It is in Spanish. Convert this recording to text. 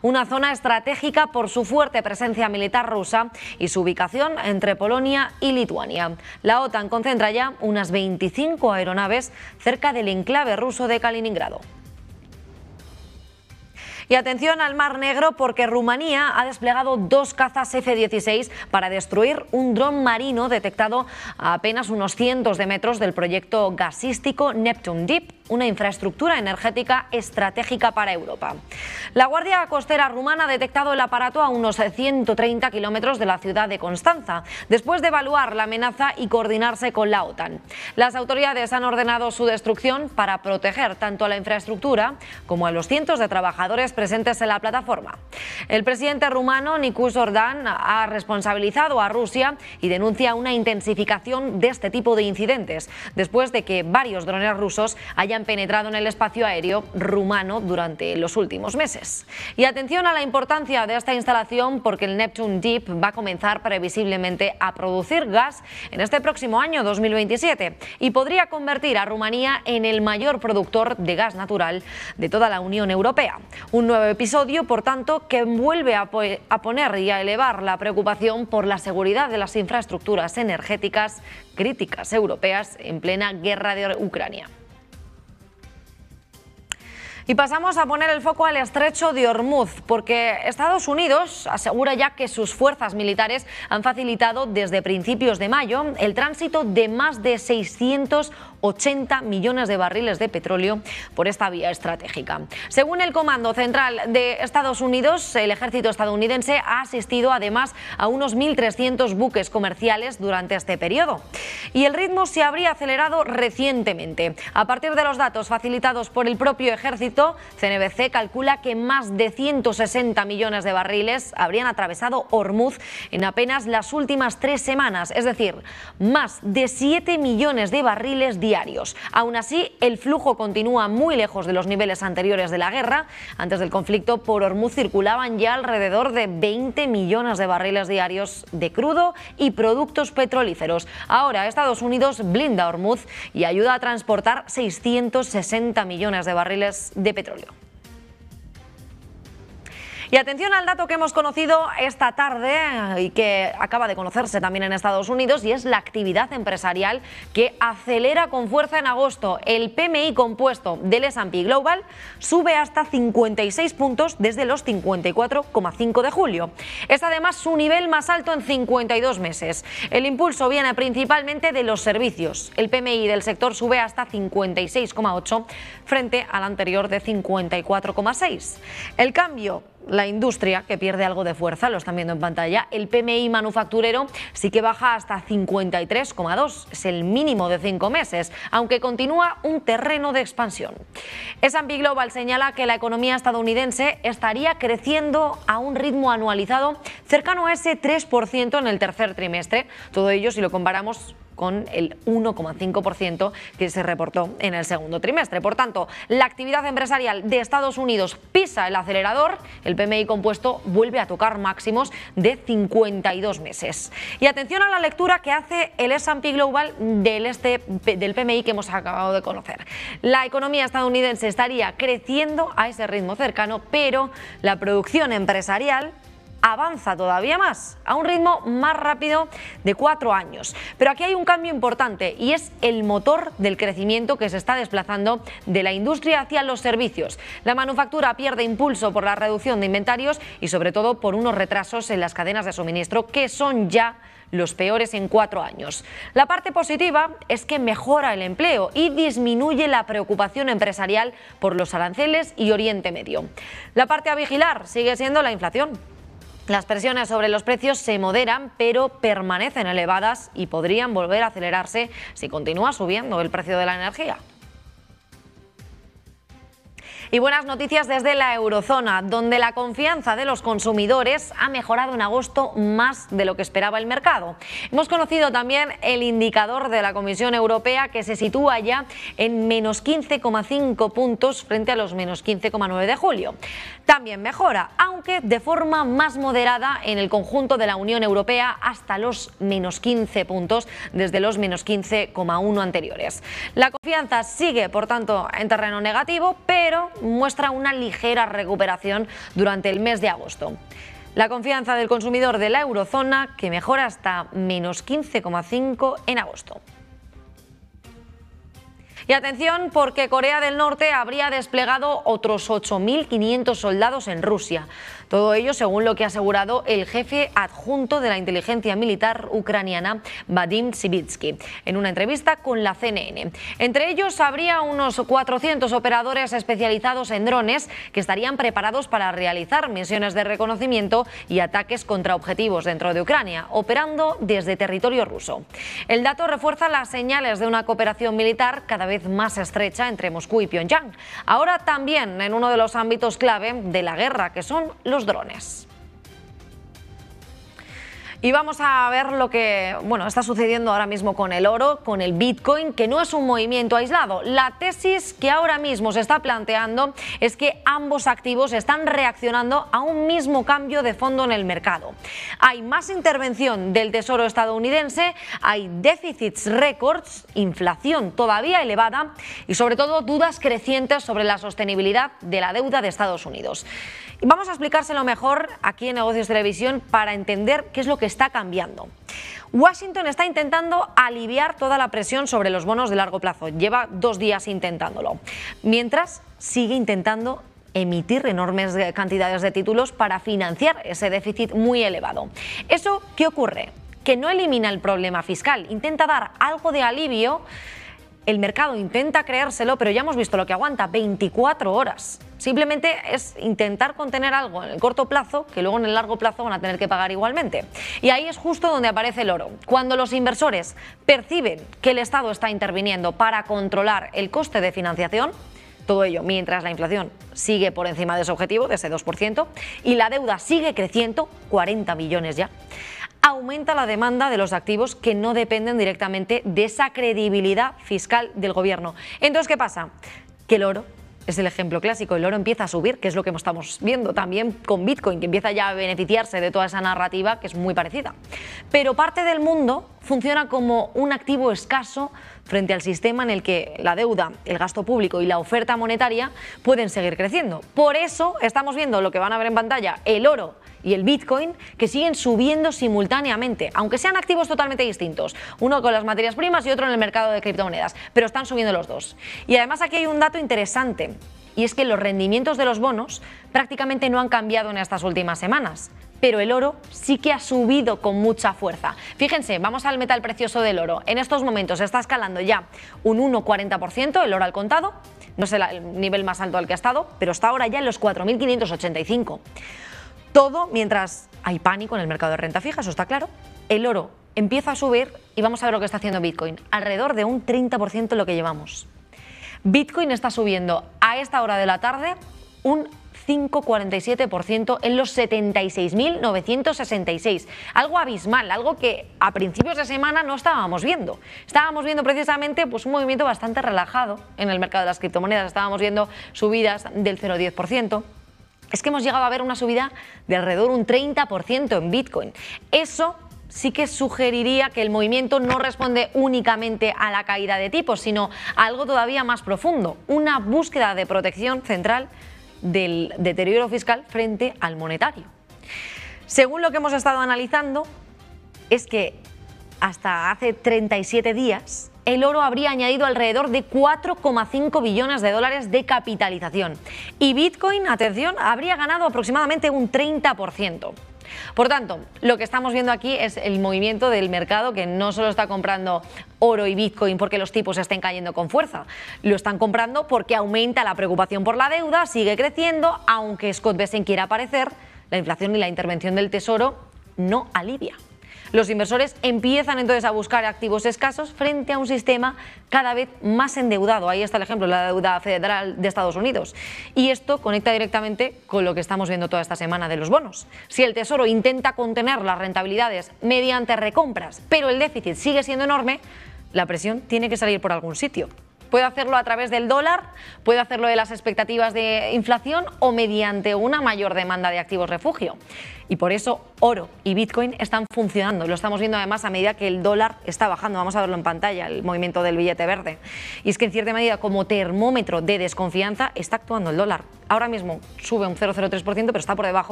una zona estratégica por su fuerte presencia militar rusa y su ubicación entre Polonia y Lituania. La OTAN concentra ya unas 25 aeronaves cerca del enclave ruso de Kaliningrado. Y atención al Mar Negro, porque Rumanía ha desplegado 2 cazas F-16 para destruir un dron marino detectado a apenas unos cientos de metros del proyecto gasístico Neptune Deep, una infraestructura energética estratégica para Europa. La Guardia Costera rumana ha detectado el aparato a unos 130 kilómetros de la ciudad de Constanza, después de evaluar la amenaza y coordinarse con la OTAN. Las autoridades han ordenado su destrucción para proteger tanto a la infraestructura como a los cientos de trabajadores presentes en la plataforma. El presidente rumano, Nicus Ordan, ha responsabilizado a Rusia y denuncia una intensificación de este tipo de incidentes, después de que varios drones rusos hayan penetrado en el espacio aéreo rumano durante los últimos meses. Y atención a la importancia de esta instalación, porque el Neptune Deep va a comenzar previsiblemente a producir gas en este próximo año 2027 y podría convertir a Rumanía en el mayor productor de gas natural de toda la Unión Europea. Un nuevo episodio, por tanto, que vuelve a poner y a elevar la preocupación por la seguridad de las infraestructuras energéticas críticas europeas en plena guerra de Ucrania. Y pasamos a poner el foco al estrecho de Hormuz, porque Estados Unidos asegura ya que sus fuerzas militares han facilitado desde principios de mayo el tránsito de más de 680 millones de barriles de petróleo por esta vía estratégica. Según el Comando Central de Estados Unidos, el ejército estadounidense ha asistido además a unos 1.300 buques comerciales durante este periodo. Y el ritmo se habría acelerado recientemente. A partir de los datos facilitados por el propio ejército, CNBC calcula que más de 160 millones de barriles habrían atravesado Hormuz en apenas las últimas 3 semanas, es decir, más de 7 millones de barriles diarios. Aún así, el flujo continúa muy lejos de los niveles anteriores de la guerra. Antes del conflicto, por Hormuz circulaban ya alrededor de 20 millones de barriles diarios de crudo y productos petrolíferos. Ahora, Estados Unidos blinda Hormuz y ayuda a transportar 660 millones de barriles de petróleo. Y atención al dato que hemos conocido esta tarde y que acaba de conocerse también en Estados Unidos, y es la actividad empresarial que acelera con fuerza en agosto. El PMI compuesto del S&P Global sube hasta 56 puntos desde los 54,5 de julio. Es además su nivel más alto en 52 meses. El impulso viene principalmente de los servicios. El PMI del sector sube hasta 56,8 frente al anterior de 54,6. El cambio, la industria, que pierde algo de fuerza, lo están viendo en pantalla. El PMI manufacturero sí que baja hasta 53,2, es el mínimo de 5 meses, aunque continúa un terreno de expansión. S&P Global señala que la economía estadounidense estaría creciendo a un ritmo anualizado cercano a ese 3% en el tercer trimestre, todo ello si lo comparamos con el 1,5% que se reportó en el segundo trimestre. Por tanto, la actividad empresarial de Estados Unidos pisa el acelerador, el PMI compuesto vuelve a tocar máximos de 52 meses. Y atención a la lectura que hace el S&P Global del PMI que hemos acabado de conocer. La economía estadounidense estaría creciendo a ese ritmo cercano, pero la producción empresarial avanza todavía más, a un ritmo más rápido de 4 años. Pero aquí hay un cambio importante y es el motor del crecimiento que se está desplazando de la industria hacia los servicios. La manufactura pierde impulso por la reducción de inventarios y sobre todo por unos retrasos en las cadenas de suministro que son ya los peores en 4 años. La parte positiva es que mejora el empleo y disminuye la preocupación empresarial por los aranceles y Oriente Medio. La parte a vigilar sigue siendo la inflación. Las presiones sobre los precios se moderan, pero permanecen elevadas y podrían volver a acelerarse si continúa subiendo el precio de la energía. Y buenas noticias desde la eurozona, donde la confianza de los consumidores ha mejorado en agosto más de lo que esperaba el mercado. Hemos conocido también el indicador de la Comisión Europea, que se sitúa ya en menos 15,5 puntos frente a los menos 15,9 de julio. También mejora, aunque de forma más moderada en el conjunto de la Unión Europea, hasta los menos 15 puntos desde los menos 15,1 anteriores. La confianza sigue, por tanto, en terreno negativo, pero muestra una ligera recuperación durante el mes de agosto. La confianza del consumidor de la eurozona que mejora hasta menos 15,5 en agosto. Y atención, porque Corea del Norte habría desplegado otros 8.500 soldados en Rusia. Todo ello según lo que ha asegurado el jefe adjunto de la inteligencia militar ucraniana, Vadim Sibitsky, en una entrevista con la CNN. Entre ellos habría unos 400 operadores especializados en drones que estarían preparados para realizar misiones de reconocimiento y ataques contra objetivos dentro de Ucrania, operando desde territorio ruso. El dato refuerza las señales de una cooperación militar cada vez más estrecha entre Moscú y Pyongyang. Ahora también en uno de los ámbitos clave de la guerra, que son los drones. Y vamos a ver lo que está sucediendo ahora mismo con el oro, con el Bitcoin, que no es un movimiento aislado. La tesis que ahora mismo se está planteando es que ambos activos están reaccionando a un mismo cambio de fondo en el mercado. Hay más intervención del Tesoro estadounidense, hay déficits récords, inflación todavía elevada y sobre todo dudas crecientes sobre la sostenibilidad de la deuda de Estados Unidos. Y vamos a explicárselo mejor aquí en Negocios Televisión para entender qué es lo que está cambiando. Washington está intentando aliviar toda la presión sobre los bonos de largo plazo. Lleva 2 días intentándolo. Mientras sigue intentando emitir enormes cantidades de títulos para financiar ese déficit muy elevado. ¿Eso qué ocurre? Que no elimina el problema fiscal, intenta dar algo de alivio. El mercado intenta creérselo, pero ya hemos visto lo que aguanta, 24 horas. Simplemente es intentar contener algo en el corto plazo, que luego en el largo plazo van a tener que pagar igualmente. Y ahí es justo donde aparece el oro. Cuando los inversores perciben que el Estado está interviniendo para controlar el coste de financiación, todo ello mientras la inflación sigue por encima de ese objetivo, de ese 2%, y la deuda sigue creciendo, 40 billones ya, aumenta la demanda de los activos que no dependen directamente de esa credibilidad fiscal del gobierno. Entonces, ¿qué pasa? Que el oro es el ejemplo clásico. El oro empieza a subir, que es lo que estamos viendo también con Bitcoin, que empieza ya a beneficiarse de toda esa narrativa que es muy parecida. Pero parte del mundo funciona como un activo escaso frente al sistema en el que la deuda, el gasto público y la oferta monetaria pueden seguir creciendo. Por eso estamos viendo lo que van a ver en pantalla, el oro y el Bitcoin, que siguen subiendo simultáneamente, aunque sean activos totalmente distintos, uno con las materias primas y otro en el mercado de criptomonedas, pero están subiendo los dos. Y además aquí hay un dato interesante, y es que los rendimientos de los bonos prácticamente no han cambiado en estas últimas semanas, pero el oro sí que ha subido con mucha fuerza. Fíjense, vamos al metal precioso del oro. En estos momentos está escalando ya un 1,40% el oro al contado, no es el nivel más alto al que ha estado, pero está ahora ya en los 4.585. Todo mientras hay pánico en el mercado de renta fija, eso está claro. El oro empieza a subir y vamos a ver lo que está haciendo Bitcoin. Alrededor de un 30% lo que llevamos. Bitcoin está subiendo a esta hora de la tarde un 5,47% en los 76.966. Algo abismal, algo que a principios de semana no estábamos viendo. Estábamos viendo precisamente un movimiento bastante relajado en el mercado de las criptomonedas. Estábamos viendo subidas del 0,10%. Es que hemos llegado a ver una subida de alrededor un 30% en Bitcoin. Eso sí que sugeriría que el movimiento no responde únicamente a la caída de tipos, sino a algo todavía más profundo, una búsqueda de protección central del deterioro fiscal frente al monetario. Según lo que hemos estado analizando, es que hasta hace 37 días el oro habría añadido alrededor de 4,5 billones de dólares de capitalización y Bitcoin, atención, habría ganado aproximadamente un 30%. Por tanto, lo que estamos viendo aquí es el movimiento del mercado, que no solo está comprando oro y Bitcoin porque los tipos estén cayendo con fuerza, lo están comprando porque aumenta la preocupación por la deuda, sigue creciendo, aunque Scott Bessent quiera aparecer, la inflación y la intervención del Tesoro no alivia. Los inversores empiezan entonces a buscar activos escasos frente a un sistema cada vez más endeudado. Ahí está el ejemplo, la deuda federal de Estados Unidos. Y esto conecta directamente con lo que estamos viendo toda esta semana de los bonos. Si el Tesoro intenta contener las rentabilidades mediante recompras, pero el déficit sigue siendo enorme, la presión tiene que salir por algún sitio. Puede hacerlo a través del dólar, puede hacerlo de las expectativas de inflación o mediante una mayor demanda de activos refugio. Y por eso oro y Bitcoin están funcionando. Lo estamos viendo además a medida que el dólar está bajando. Vamos a verlo en pantalla, el movimiento del billete verde. Y es que en cierta medida, como termómetro de desconfianza, está actuando el dólar. Ahora mismo sube un 0,03%, pero está por debajo